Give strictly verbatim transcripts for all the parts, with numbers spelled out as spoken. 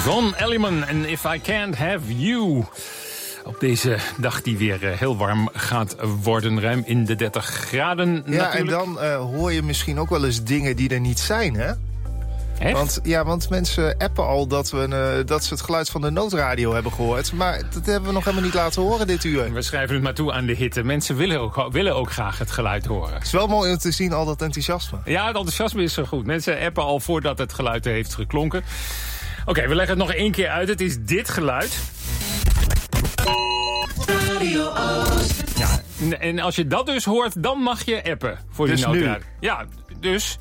Yvonne Elliman en If I Can't Have You. Op deze dag die weer heel warm gaat worden, ruim in de dertig graden natuurlijk. Ja, en dan uh, hoor je misschien ook wel eens dingen die er niet zijn, hè? Echt? Want, ja, want mensen appen al dat, we, uh, dat ze het geluid van de noodradio hebben gehoord. Maar dat hebben we nog helemaal niet laten horen dit uur. We schrijven het maar toe aan de hitte. Mensen willen ook, willen ook graag het geluid horen. Het is wel mooi om te zien, al dat enthousiasme. Ja, het enthousiasme is zo goed. Mensen appen al voordat het geluid heeft geklonken. Oké, okay, we leggen het nog één keer uit. Het is dit geluid. Ja, en als je dat dus hoort, dan mag je appen voor dus die noodradio. Nu. Ja, dus...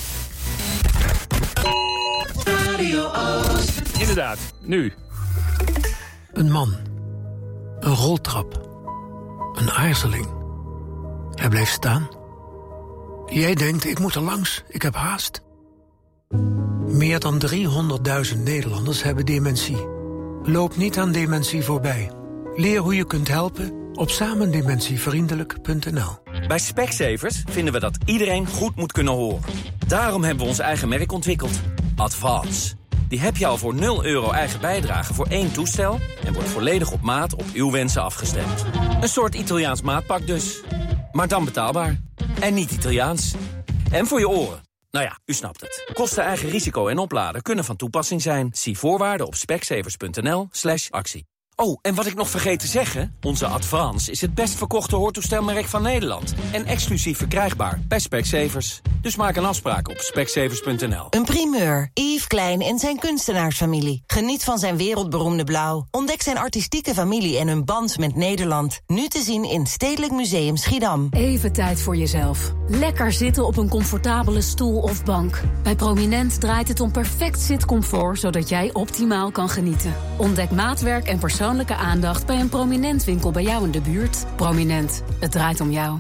Inderdaad, nu. Een man. Een roltrap. Een aarzeling. Hij blijft staan. Jij denkt, ik moet er langs, ik heb haast. Meer dan driehonderdduizend Nederlanders hebben dementie. Loop niet aan dementie voorbij. Leer hoe je kunt helpen op samendementievriendelijk punt n l. Bij Specsavers vinden we dat iedereen goed moet kunnen horen. Daarom hebben we ons eigen merk ontwikkeld. Advance. Die heb je al voor nul euro eigen bijdrage voor één toestel... en wordt volledig op maat op uw wensen afgestemd. Een soort Italiaans maatpak dus. Maar dan betaalbaar. En niet Italiaans. En voor je oren. Nou ja, u snapt het. Kosten, eigen risico en opladen kunnen van toepassing zijn. Zie voorwaarden op specsavers punt n l slash actie. Oh, en wat ik nog vergeet te zeggen... onze Advance is het best verkochte hoortoestelmerk van Nederland... en exclusief verkrijgbaar bij Specsavers. Dus maak een afspraak op specsavers punt n l. Een primeur. Yves Klein en zijn kunstenaarsfamilie. Geniet van zijn wereldberoemde blauw. Ontdek zijn artistieke familie en hun band met Nederland. Nu te zien in Stedelijk Museum Schiedam. Even tijd voor jezelf. Lekker zitten op een comfortabele stoel of bank. Bij Prominent draait het om perfect zitcomfort... zodat jij optimaal kan genieten. Ontdek maatwerk en persoonlijke aandacht bij een Prominent winkel bij jou in de buurt. Prominent, het draait om jou.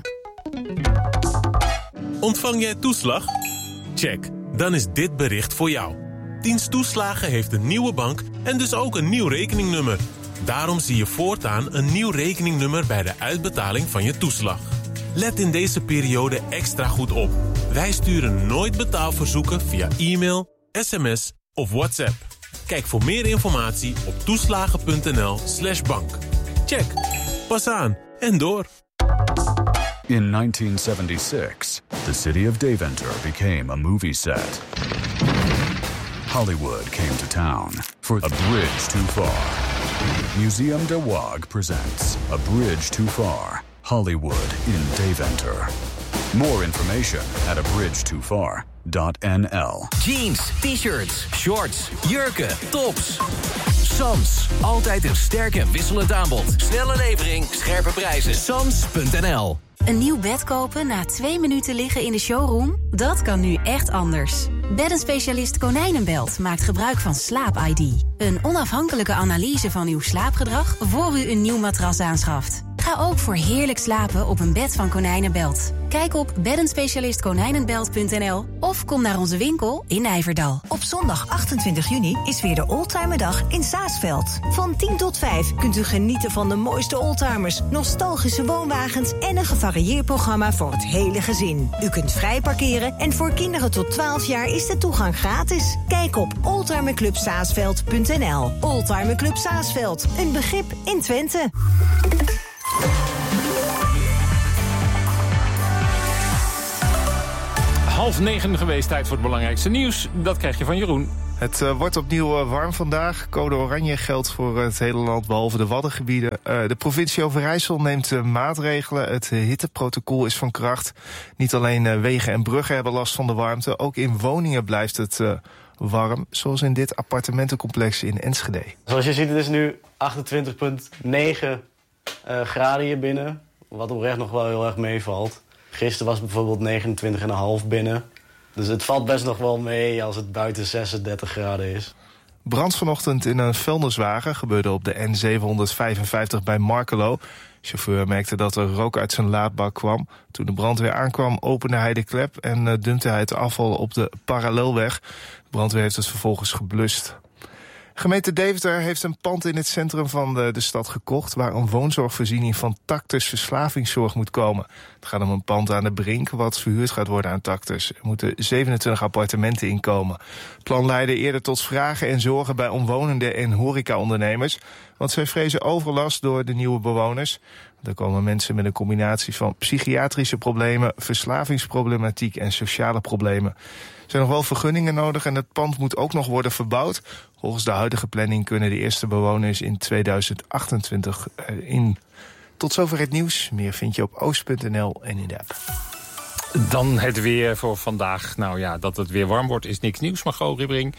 Ontvang jij toeslag? Check, dan is dit bericht voor jou. Dienst Toeslagen heeft een nieuwe bank en dus ook een nieuw rekeningnummer. Daarom zie je voortaan een nieuw rekeningnummer bij de uitbetaling van je toeslag. Let in deze periode extra goed op. Wij sturen nooit betaalverzoeken via e-mail, sms of WhatsApp. Kijk voor meer informatie op toeslagen punt n l slash bank. Check. Pas aan en door. In nineteen seventy-six, the city of Deventer became a movie set. Hollywood came to town for A Bridge Too Far. Museum de Waag presents A Bridge Too Far, Hollywood in Deventer. More information at a bridge too far dot n l. Jeans, t-shirts, shorts, jurken, tops. Sams, altijd een sterk en wisselend aanbod. Snelle levering, scherpe prijzen. Sams punt n l. Een nieuw bed kopen na twee minuten liggen in de showroom? Dat kan nu echt anders. Beddenspecialist Konijnenbelt maakt gebruik van Slaap I D. Een onafhankelijke analyse van uw slaapgedrag voor u een nieuw matras aanschaft. Ga ook voor heerlijk slapen op een bed van Konijnenbelt. Kijk op beddenspecialist konijnenbelt punt n l of kom naar onze winkel in Nijverdal. Op zondag achtentwintig juni is weer de Oldtimerdag in Saasveld. Van tien tot vijf kunt u genieten van de mooiste oldtimers, nostalgische woonwagens en een gevarieerd programma voor het hele gezin. U kunt vrij parkeren en voor kinderen tot twaalf jaar is de toegang gratis. Kijk op oldtimerclub saasveld punt n l. Oldtimerclub Saasveld, een begrip in Twente. Half negen geweest, tijd voor het belangrijkste nieuws. Dat krijg je van Jeroen. Het uh, wordt opnieuw uh, warm vandaag. Code oranje geldt voor het hele land, behalve de Waddengebieden. Uh, de provincie Overijssel neemt uh, maatregelen. Het uh, hitteprotocol is van kracht. Niet alleen uh, wegen en bruggen hebben last van de warmte. Ook in woningen blijft het uh, warm. Zoals in dit appartementencomplex in Enschede. Zoals je ziet, het is nu achtentwintig komma negen uh, graden hier binnen. Wat oprecht nog wel heel erg meevalt. Gisteren was het bijvoorbeeld negenentwintig komma vijf binnen. Dus het valt best nog wel mee als het buiten zesendertig graden is. Brand vanochtend in een vuilniswagen gebeurde op de N zevenhonderdvijfenvijftig bij Markelo. De chauffeur merkte dat er rook uit zijn laadbak kwam. Toen de brandweer aankwam opende hij de klep en uh, dumpte hij het afval op de parallelweg. De brandweer heeft het vervolgens geblust. Gemeente Deventer heeft een pand in het centrum van de, de stad gekocht waar een woonzorgvoorziening van Tactus Verslavingszorg moet komen. Het gaat om een pand aan de Brink wat verhuurd gaat worden aan Tactus. Er moeten zevenentwintig appartementen inkomen. Het plan leidde eerder tot vragen en zorgen bij omwonenden en horecaondernemers, want zij vrezen overlast door de nieuwe bewoners. Er komen mensen met een combinatie van psychiatrische problemen, verslavingsproblematiek en sociale problemen. Er zijn nog wel vergunningen nodig en het pand moet ook nog worden verbouwd. Volgens de huidige planning kunnen de eerste bewoners in tweeduizend achtentwintig in. Tot zover het nieuws. Meer vind je op oost punt n l en in de app. Dan het weer voor vandaag. Nou ja, dat het weer warm wordt is niks nieuws, Margot Ribbering.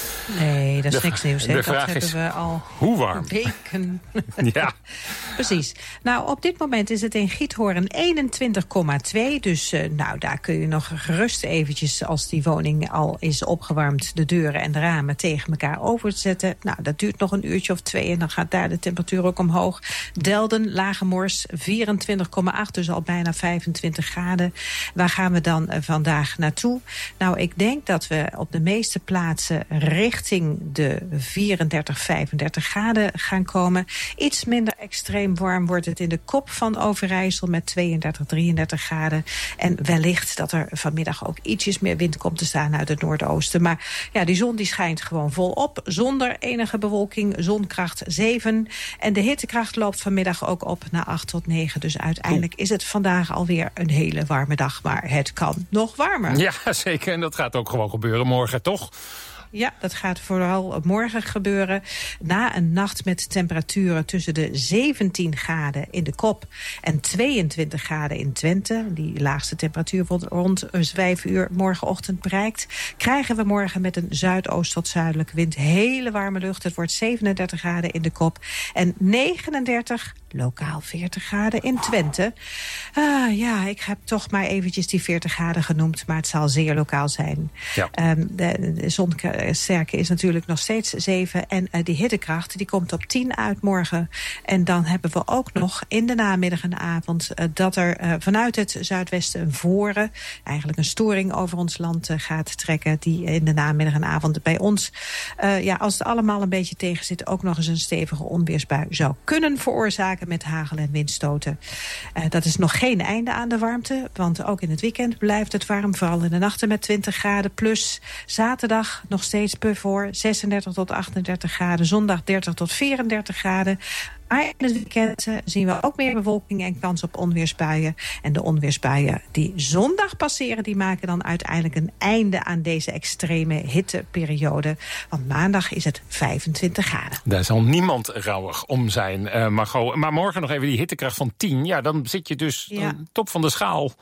Nee, dat is de, niks nieuws. Hè? De dat vraag hebben is, we al hoe warm? Weken. Ja. Precies. Nou, op dit moment is het in Giethoorn eenentwintig komma twee. Dus uh, nou, daar kun je nog gerust eventjes, als die woning al is opgewarmd, de deuren en de ramen tegen elkaar overzetten. Nou, dat duurt nog een uurtje of twee en dan gaat daar de temperatuur ook omhoog. Delden, Lage Mors, vierentwintig komma acht, dus al bijna vijfentwintig graden. Waar gaan we dan uh, vandaag naartoe? Nou, ik denk dat we op de meeste plaatsen richting de vierendertig, vijfendertig graden gaan komen. Iets minder extreem warm wordt het in de kop van Overijssel met tweeëndertig, drieëndertig graden. En wellicht dat er vanmiddag ook ietsjes meer wind komt te staan uit het noordoosten. Maar ja, die zon die schijnt gewoon volop, zonder enige bewolking, zonkracht zeven. En de hittekracht loopt vanmiddag ook op naar acht tot negen. Dus uiteindelijk is het vandaag alweer een hele warme dag. Maar het kan nog warmer. Ja, zeker. En dat gaat ook gewoon gebeuren morgen, toch? Ja, dat gaat vooral morgen gebeuren. Na een nacht met temperaturen tussen de zeventien graden in de kop en tweeëntwintig graden in Twente, die laagste temperatuur wordt rond vijf uur morgenochtend bereikt, krijgen we morgen met een zuidoost tot zuidelijke wind hele warme lucht. Het wordt zevenendertig graden in de kop en negenendertig, lokaal veertig graden in Twente. Ah, ja, ik heb toch maar eventjes die veertig graden genoemd, maar het zal zeer lokaal zijn. Ja. Um, de, de zonsterke is natuurlijk nog steeds zeven en uh, die hittekracht die komt op tien uit morgen. En dan hebben we ook nog in de namiddag en de avond uh, dat er uh, vanuit het zuidwesten een voren, eigenlijk een storing over ons land uh, gaat trekken, die in de namiddag en avond bij ons, uh, ja, als het allemaal een beetje tegen zit, ook nog eens een stevige onweersbui zou kunnen veroorzaken met hagel en windstoten. Uh, dat is nog geen einde aan de warmte, want ook in het weekend blijft het warm, vooral in de nachten met twintig graden plus. Zaterdag nog steeds voor zesendertig tot achtendertig graden, zondag dertig tot vierendertig graden. Maar in het weekend uh, zien we ook meer bewolking en kans op onweersbuien. En de onweersbuien die zondag passeren, die maken dan uiteindelijk een einde aan deze extreme hitteperiode. Want maandag is het vijfentwintig graden. Daar zal niemand rouwig om zijn, uh, Margot. Maar morgen nog even die hittekracht van tien. Ja, dan zit je dus ja. uh, top van de schaal.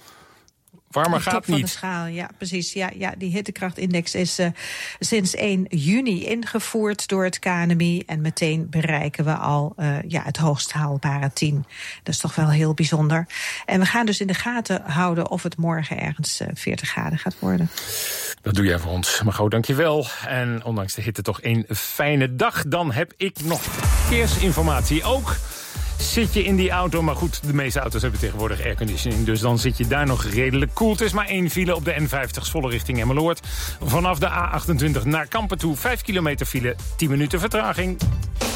Warmer gaat top niet. Van de schaal, ja, precies. Ja, ja, die hittekrachtindex is uh, sinds één juni ingevoerd door het K N M I. En meteen bereiken we al uh, ja, het hoogst haalbare tien. Dat is toch wel heel bijzonder. En we gaan dus in de gaten houden of het morgen ergens uh, veertig graden gaat worden. Dat doe jij voor ons. Margot, dank je wel. En ondanks de hitte toch een fijne dag. Dan heb ik nog verkeersinformatie ook. Zit je in die auto, maar goed, de meeste auto's hebben tegenwoordig airconditioning, dus dan zit je daar nog redelijk koel. Het is maar één file op de N vijftig Zwolle richting Emmeloord. Vanaf de A achtentwintig naar Kampen toe, vijf kilometer file, tien minuten vertraging.